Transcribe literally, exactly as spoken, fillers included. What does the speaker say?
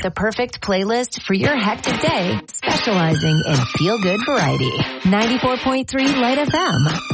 the perfect playlist for your hectic day, specializing in feel-good variety. ninety-four point three Light F M.